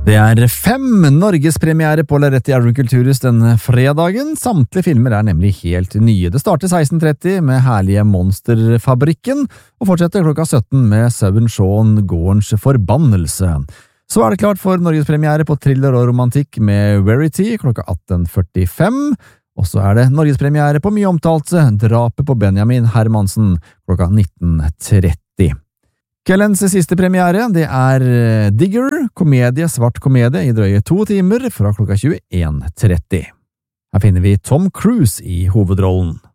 Det er 5 norgespremiere på Lerret i Elverum Kulturhus denne fredagen. Samtlige filmer er nemlig helt nye. Det starter 16:30 med herlige Monsterfabrikken, og fortsetter klokka 17 med Sauen Shaun Gårdens forbannelse. Så er det klart for norgespremiere på thriller og romantikk med Verity klokka 18:45, og så er det norgespremiere på mye omtalte Drapet på Benjamin Hermansen klokka 19:30. Kveldens siste premiere, det er Digger, svart komedie i drøye 2 timer fra klokka 21:30. Her finner vi Tom Cruise i hovedrollen.